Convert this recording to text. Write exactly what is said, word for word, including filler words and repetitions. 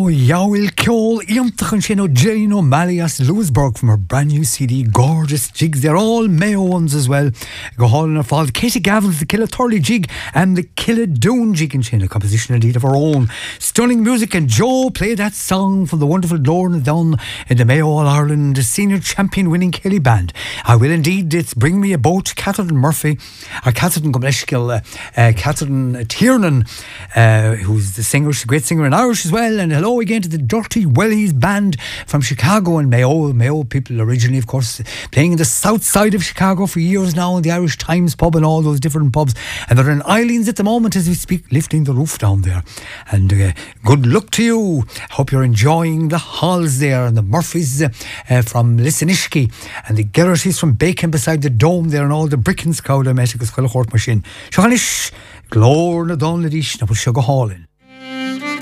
Oh, Yowil Kjol, Iamtachan Shino, Jane O'Malley as Lewisburg from her brand new C D. Gorgeous jigs. They're all Mayo ones as well. Go Hall in her fall. Katie Gavin's the Killa Turley jig and the Killa Doon jig and Shane, a composition indeed of her own. Stunning music, and Joe played that song from the wonderful Lorna Dunn in the Mayo All Ireland senior champion winning Kelly band. I will indeed. It's Bring Me a Boat, Catherine Murphy, or Catherine Gomleshkill, uh, uh, Catherine Tiernan, uh, who's the singer. She's a great singer in Irish as well. And hello again to the Dirty Wellies band from Chicago and Mayo. Mayo people originally, of course, playing in the south side of Chicago for years now in the Irish Times pub and all those different pubs. And they're in Eileen's at the moment as we speak, lifting the roof down there. And uh, good luck to you. Hope you're enjoying the Halls there, and the Murphys uh, uh, from Lissanishki, and the Gerrartys from Bacon beside the Dome there, and all the Brickens crowd I met. It was quite a hort machine. Shanish, Glorna Donladish, na put sugar hall in.